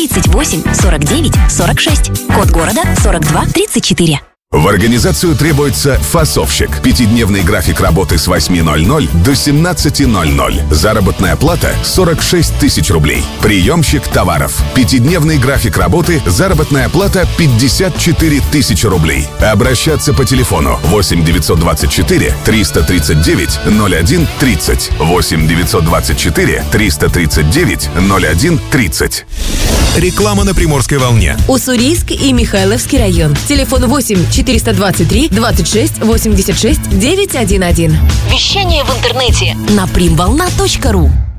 38 49 46. Код города 42 34. В организацию требуется фасовщик. 5-дневный график работы с 8:00 до 17:00. Заработная плата 46 тысяч рублей. Приемщик товаров. 5-дневный график работы. Заработная плата 54 тысячи рублей. Обращаться по телефону 8 924 339 01 30. 8 924 339 01 30. Реклама на Приморской волне. Уссурийск и Михайловский район. Телефон 8 423 26 86 911. Вещание в интернете на primvolna.ru.